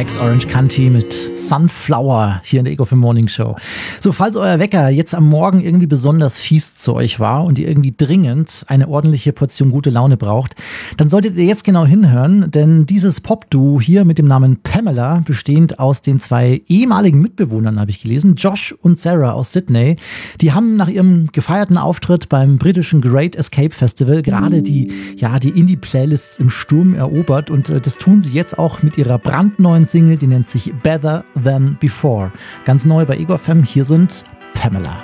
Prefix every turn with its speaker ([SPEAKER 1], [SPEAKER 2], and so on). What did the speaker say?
[SPEAKER 1] Ex Orange County mit Sunflower hier in der Ego FM Morning Show. So, falls euer Wecker jetzt am Morgen irgendwie besonders fies zu euch war und ihr irgendwie dringend eine ordentliche Portion gute Laune braucht, dann solltet ihr jetzt genau hinhören, denn dieses Pop-Duo hier mit dem Namen Pamela, bestehend aus den zwei ehemaligen Mitbewohnern, habe ich gelesen, Josh und Sarah aus Sydney, die haben nach ihrem gefeierten Auftritt beim britischen Great Escape Festival gerade die Indie-Playlists im Sturm erobert und das tun sie jetzt auch mit ihrer brandneuen Single, die nennt sich Better Than Before. Ganz neu bei Ego FM, hier sind Pamela.